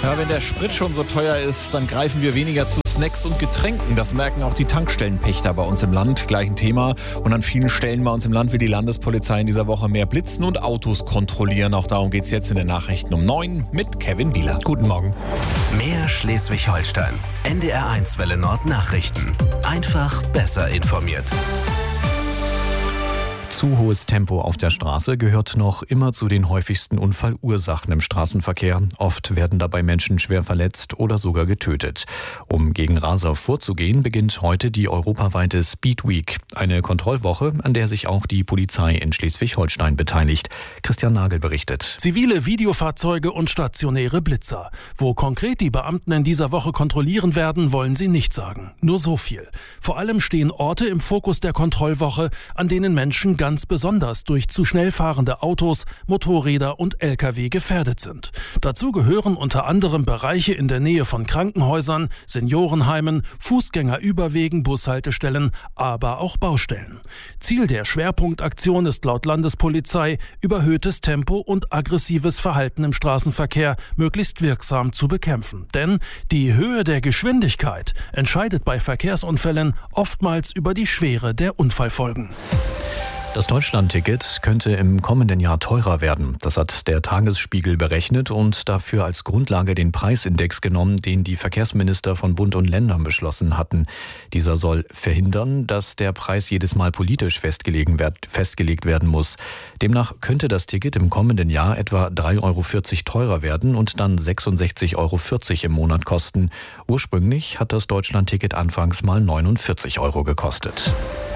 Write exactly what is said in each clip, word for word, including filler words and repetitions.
Ja, wenn der Sprit schon so teuer ist, dann greifen wir weniger zu Snacks und Getränken. Das merken auch die Tankstellenpächter bei uns im Land. Gleichen Thema. Und an vielen Stellen bei uns im Land will die Landespolizei in dieser Woche mehr blitzen und Autos kontrollieren. Auch darum geht es jetzt in den Nachrichten um neun mit Kevin Bieler. Guten Morgen. Mehr Schleswig-Holstein. N D R eins Welle Nord Nachrichten. Einfach besser informiert. Zu hohes Tempo auf der Straße gehört noch immer zu den häufigsten Unfallursachen im Straßenverkehr. Oft werden dabei Menschen schwer verletzt oder sogar getötet. Um gegen Raser vorzugehen, beginnt heute die europaweite Speed Week, eine Kontrollwoche, an der sich auch die Polizei in Schleswig-Holstein beteiligt. Christian Nagel berichtet. Zivile Videofahrzeuge und stationäre Blitzer. Wo konkret die Beamten in dieser Woche kontrollieren werden, wollen sie nicht sagen. Nur so viel. Vor allem stehen Orte im Fokus der Kontrollwoche, an denen Menschen ganz besonders durch zu schnell fahrende Autos, Motorräder und L K W gefährdet sind. Dazu gehören unter anderem Bereiche in der Nähe von Krankenhäusern, Seniorenheimen, Fußgängerüberwegen, Bushaltestellen, aber auch Baustellen. Ziel der Schwerpunktaktion ist laut Landespolizei, überhöhtes Tempo und aggressives Verhalten im Straßenverkehr möglichst wirksam zu bekämpfen. Denn die Höhe der Geschwindigkeit entscheidet bei Verkehrsunfällen oftmals über die Schwere der Unfallfolgen. Das Deutschlandticket könnte im kommenden Jahr teurer werden. Das hat der Tagesspiegel berechnet und dafür als Grundlage den Preisindex genommen, den die Verkehrsminister von Bund und Ländern beschlossen hatten. Dieser soll verhindern, dass der Preis jedes Mal politisch festgelegt werden muss. Demnach könnte das Ticket im kommenden Jahr etwa drei Euro vierzig teurer werden und dann sechsundsechzig Euro vierzig im Monat kosten. Ursprünglich hat das Deutschlandticket anfangs mal neunundvierzig Euro gekostet.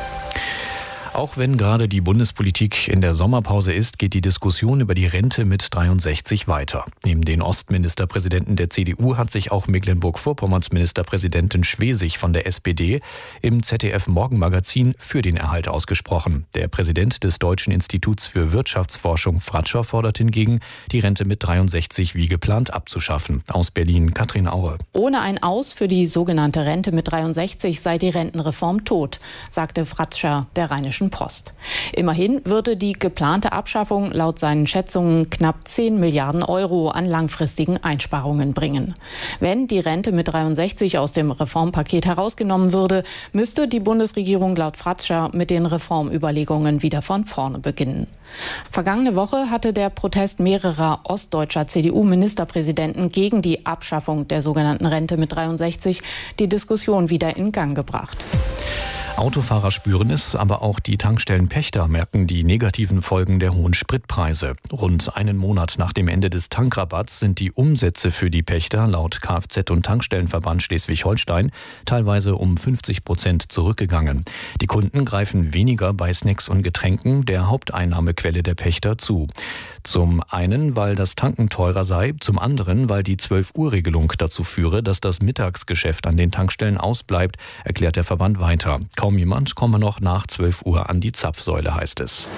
Auch wenn gerade die Bundespolitik in der Sommerpause ist, geht die Diskussion über die Rente mit dreiundsechzig weiter. Neben den Ostministerpräsidenten der C D U hat sich auch Mecklenburg-Vorpommerns Ministerpräsidentin Schwesig von der S P D im Z D F-Morgenmagazin für den Erhalt ausgesprochen. Der Präsident des Deutschen Instituts für Wirtschaftsforschung Fratscher fordert hingegen, die Rente mit dreiundsechzig wie geplant abzuschaffen. Aus Berlin Katrin Aue. Ohne ein Aus für die sogenannte Rente mit dreiundsechzig sei die Rentenreform tot, sagte Fratscher der Rheinischen Post. Immerhin würde die geplante Abschaffung laut seinen Schätzungen knapp zehn Milliarden Euro an langfristigen Einsparungen bringen. Wenn die Rente mit dreiundsechzig aus dem Reformpaket herausgenommen würde, müsste die Bundesregierung laut Fratscher mit den Reformüberlegungen wieder von vorne beginnen. Vergangene Woche hatte der Protest mehrerer ostdeutscher C D U-Ministerpräsidenten gegen die Abschaffung der sogenannten Rente mit dreiundsechzig die Diskussion wieder in Gang gebracht. Autofahrer spüren es, aber auch die Tankstellenpächter merken die negativen Folgen der hohen Spritpreise. Rund einen Monat nach dem Ende des Tankrabatts sind die Umsätze für die Pächter laut Kfz- und Tankstellenverband Schleswig-Holstein teilweise um fünfzig Prozent zurückgegangen. Die Kunden greifen weniger bei Snacks und Getränken, der Haupteinnahmequelle der Pächter, zu. Zum einen, weil das Tanken teurer sei, zum anderen, weil die zwölf-Uhr-Regelung dazu führe, dass das Mittagsgeschäft an den Tankstellen ausbleibt, erklärt der Verband weiter. Kaum jemand komme noch nach zwölf Uhr an die Zapfsäule, heißt es.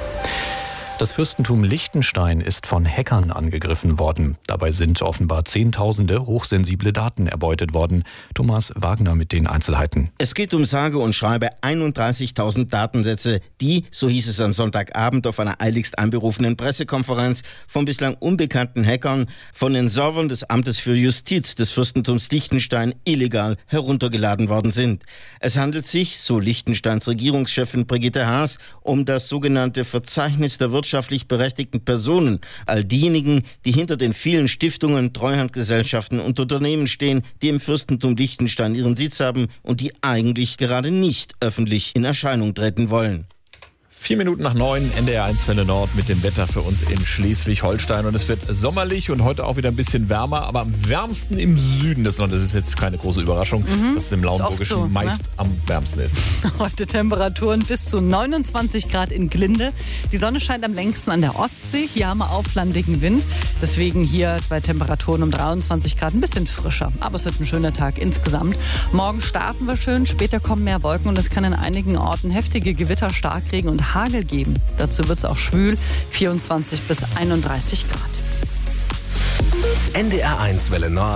Das Fürstentum Liechtenstein ist von Hackern angegriffen worden. Dabei sind offenbar Zehntausende hochsensible Daten erbeutet worden. Thomas Wagner mit den Einzelheiten. Es geht um sage und schreibe einunddreißigtausend Datensätze, die, so hieß es am Sonntagabend auf einer eiligst einberufenen Pressekonferenz, von bislang unbekannten Hackern von den Servern des Amtes für Justiz des Fürstentums Liechtenstein illegal heruntergeladen worden sind. Es handelt sich, so Liechtensteins Regierungschefin Brigitte Haas, um das sogenannte Verzeichnis der wirtschaftlich berechtigten Personen, all diejenigen, die hinter den vielen Stiftungen, Treuhandgesellschaften und Unternehmen stehen, die im Fürstentum Liechtenstein ihren Sitz haben und die eigentlich gerade nicht öffentlich in Erscheinung treten wollen. Vier Minuten nach neun, N D R eins Welle Nord mit dem Wetter für uns in Schleswig-Holstein. Und es wird sommerlich und heute auch wieder ein bisschen wärmer, aber am wärmsten im Süden des Landes. Das ist jetzt keine große Überraschung, mhm. dass es im Lauenburgischen so, meist ne? am wärmsten ist. Heute Temperaturen bis zu neunundzwanzig Grad in Glinde. Die Sonne scheint am längsten an der Ostsee. Hier haben wir auflandigen Wind. Deswegen hier bei Temperaturen um dreiundzwanzig Grad ein bisschen frischer. Aber es wird ein schöner Tag insgesamt. Morgen starten wir schön, später kommen mehr Wolken und es kann in einigen Orten heftige Gewitter, Starkregen und Hagel geben. Dazu wird es auch schwül, vierundzwanzig bis einunddreißig Grad. N D R eins Welle Nord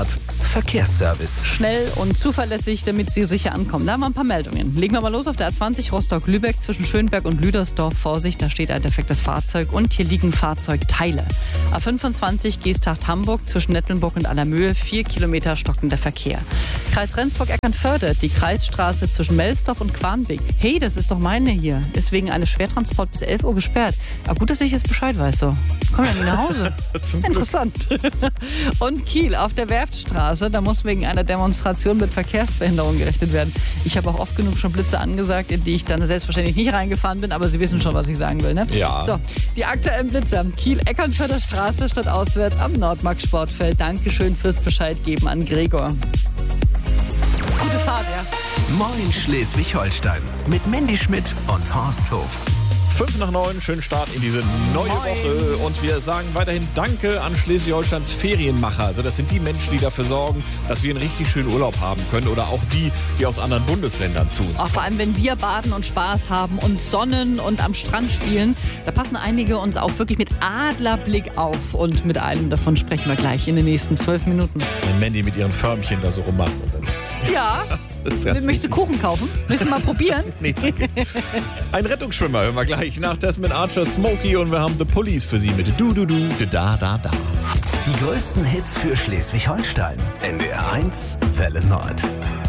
Verkehrsservice. Schnell und zuverlässig, damit Sie sicher ankommen. Da haben wir ein paar Meldungen. Legen wir mal los auf der A zwanzig Rostock-Lübeck zwischen Schönberg und Lüdersdorf. Vorsicht, da steht ein defektes Fahrzeug und hier liegen Fahrzeugteile. A fünfundzwanzig Geesthacht-Hamburg zwischen Nettelnburg und Allermöhe. Vier Kilometer stockender Verkehr. Kreis Rendsburg-Eckernförde, die Kreisstraße zwischen Melsdorf und Quanbeck. Hey, das ist doch meine hier. Ist wegen eines Schwertransport bis elf Uhr gesperrt. Ja, gut, dass ich jetzt Bescheid weiß. So. Komm ja nie nach Hause. Interessant. Und Kiel auf der Werftstraße, da muss wegen einer Demonstration mit Verkehrsbehinderung gerechnet werden. Ich habe auch oft genug schon Blitze angesagt, in die ich dann selbstverständlich nicht reingefahren bin, aber Sie wissen schon, was ich sagen will, ne? Ja. So, die aktuellen Blitze. Kiel-Eckernförder Straße statt auswärts am Nordmark-Sportfeld. Dankeschön fürs Bescheid geben an Gregor. Gute Fahrt, ja. Moin Schleswig-Holstein mit Mandy Schmidt und Horst Hof. Fünf nach neun, schönen Start in diese neue Moin. Woche. Und wir sagen weiterhin Danke an Schleswig-Holsteins Ferienmacher. Also das sind die Menschen, die dafür sorgen, dass wir einen richtig schönen Urlaub haben können. Oder auch die, die aus anderen Bundesländern zu uns Auch vor allem, wenn wir baden und Spaß haben und sonnen und am Strand spielen, da passen einige uns auch wirklich mit Adlerblick auf. Und mit einem davon sprechen wir gleich in den nächsten zwölf Minuten. Wenn Mandy mit ihren Förmchen da so rummacht. Und dann Ja, das ist ganz möchtest du Kuchen kaufen? Willst du mal probieren? Nee, danke. Ein Rettungsschwimmer hören wir gleich nach Desmond Archer, Smokey und wir haben The Police für Sie mit Du Du Du Da Da Da. Die größten Hits für Schleswig-Holstein. N D R eins Welle Nord.